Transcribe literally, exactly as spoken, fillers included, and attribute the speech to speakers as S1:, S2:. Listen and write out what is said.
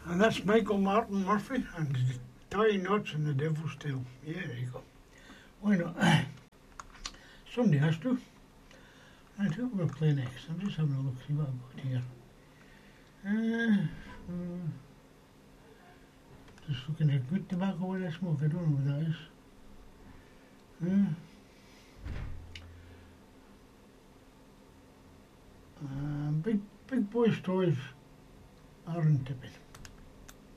S1: And that's Michael Martin Murphy and Tie Knots in the Devil's Tale. Yeah, there you go. Why not? Somebody has to. Right, what will we play next? I'm just having a look, see what I've got here. Uh, uh, just looking at good tobacco with I smoke. I don't know what that is. Uh, uh, big, big boys' toys aren't tipping.